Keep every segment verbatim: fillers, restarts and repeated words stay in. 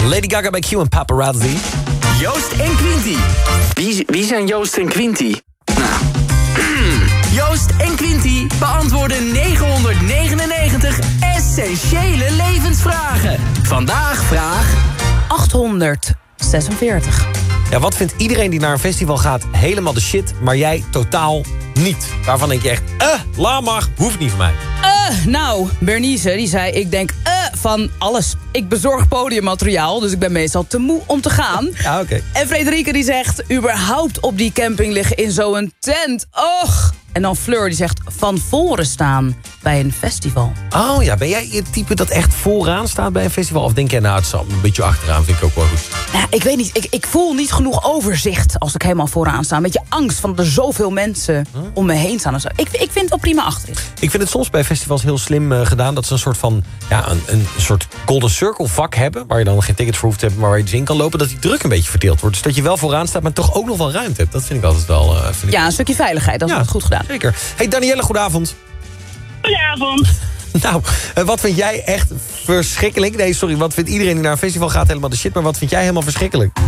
Lady Gaga bij Q en Paparazzi. Joost en Quinty. Wie, wie zijn Joost en Quinty? Nou... Joost en Quinty beantwoorden negenhonderdnegenennegentig essentiële levensvragen. Vandaag vraag achthonderdzesenveertig. Ja, wat vindt iedereen die naar een festival gaat helemaal de shit, maar jij totaal niet? Waarvan denk je echt, eh, laat maar, hoeft niet van mij. Uh, nou, Bernice, die zei, ik denk uh, van alles. Ik bezorg podiummateriaal, dus ik ben meestal te moe om te gaan. Ja, oké. Okay. En Frederike die zegt, überhaupt op die camping liggen in zo'n tent. Och! En dan Fleur die zegt, van voren staan bij een festival. Oh ja, ben jij het type dat echt vooraan staat bij een festival? Of denk jij, nou, het zal een beetje achteraan, vind ik ook wel goed. Nou, ik weet niet, ik, ik voel niet genoeg overzicht als ik helemaal vooraan sta. Een beetje angst van er zoveel mensen huh? om me heen staan. En zo. Ik, ik vind het wel prima achterin. Ik vind het soms bij festivals heel slim uh, gedaan... dat ze een soort van, ja, een, een soort golden circle vak hebben... waar je dan geen tickets voor hoeft te hebben, maar waar je dus in kan lopen... dat die druk een beetje verdeeld wordt. Dus dat je wel vooraan staat, maar toch ook nog wel ruimte hebt. Dat vind ik altijd wel... Uh, vind ik ja, een stukje veiligheid, dat is ja, goed gedaan. Zeker. Hey Danielle, goedenavond. Goedenavond. Nou, uh, wat vind jij echt verschrikkelijk? Nee, sorry, wat vindt iedereen die naar een festival gaat helemaal de shit... maar wat vind jij helemaal verschrikkelijk?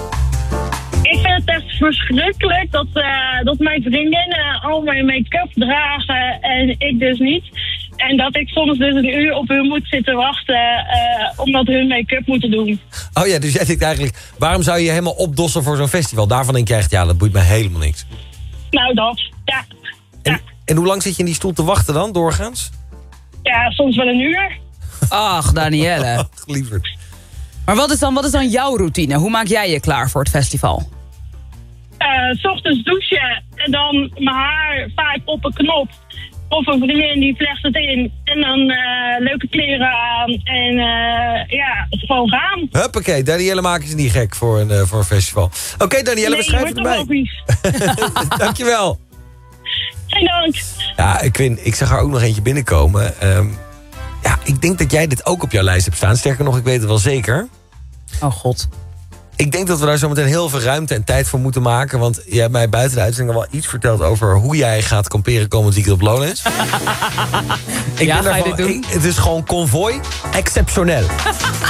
Ik vind het echt verschrikkelijk dat, uh, dat mijn vriendinnen al mijn make-up dragen en ik dus niet. En dat ik soms dus een uur op hun moet zitten wachten uh, omdat hun make-up moeten doen. Oh ja, dus jij denkt eigenlijk, waarom zou je je helemaal opdossen voor zo'n festival? Daarvan denk je echt, ja, dat boeit me helemaal niks. Nou, dat, ja. En, ja. en hoe lang zit je in die stoel te wachten dan, doorgaans? Ja, soms wel een uur. Ach, Danielle. Ach, lieverd. Maar wat is, dan, wat is dan jouw routine? Hoe maak jij je klaar voor het festival? Uh, 's ochtends douchen en dan mijn haar vaak op een knop. Of een vriendin die vlecht het in. En dan uh, leuke kleren aan. En uh, ja, gewoon gaan. Huppakee, Danielle maken ze niet gek voor een, uh, voor een festival. Oké, okay, Danielle, nee, we schrijven erbij. Dankjewel. Geen dank. Ja, ik, vind, ik zag er ook nog eentje binnenkomen. Um, ja, ik denk dat jij dit ook op jouw lijst hebt staan. Sterker nog, ik weet het wel zeker. Oh god. Ik denk dat we daar zo meteen heel veel ruimte en tijd voor moeten maken. Want jij hebt mij buiten de uitzending al wel iets verteld over hoe jij gaat kamperen komend weekend op Lowlands. ik ja, ben ga je daarvan, dit doen? Ik, het is gewoon konvooi exceptioneel.